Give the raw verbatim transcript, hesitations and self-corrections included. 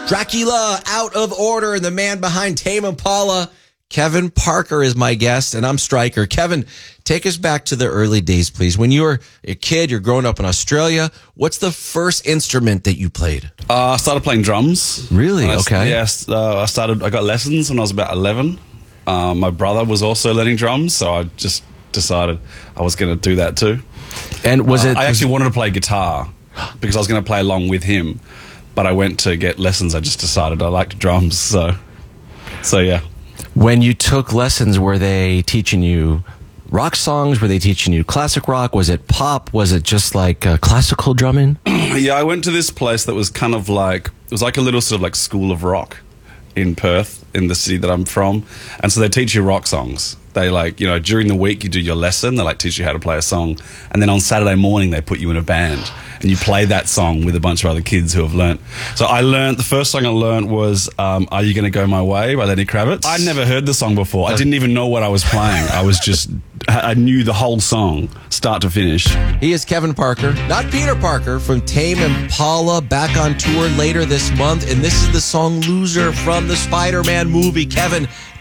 Dracula, Out of Order, and the man behind Tame Impala, Kevin Parker, is my guest, and I'm Stryker. Kevin, take us back to the early days, please. When you were a kid, you're growing up in Australia. What's the first instrument that you played? Uh, I started playing drums. Really? I, Okay. Yes, uh, I started. I got lessons when I was about eleven. Uh, my brother was also learning drums, so I just decided I was going to do that too. And was Uh, it? I was- actually wanted to play guitar because I was going to play along with him, but I went to get lessons. I just decided I liked drums, so so yeah. when you took lessons, were they teaching you rock songs? Were they teaching you classic rock? Was it pop? Was it just like uh, classical drumming? Yeah, I went to this place that was kind of like, it was like a little sort of like school of rock in Perth, in the city that I'm from. And so they teach you rock songs. They like, you know, during the week you do your lesson, they like teach you how to play a song. And then on Saturday morning they put you in a band and you play that song with a bunch of other kids who have learnt. So I learned, the first song I learned was um, Are You Gonna Go My Way by Lenny Kravitz. I'd never heard the song before. I didn't even know what I was playing. I was just, I knew the whole song, start to finish. He is Kevin Parker, not Peter Parker, from Tame Impala, back on tour later this month. And this is the song Loser from the Spider-Man movie. Kevin,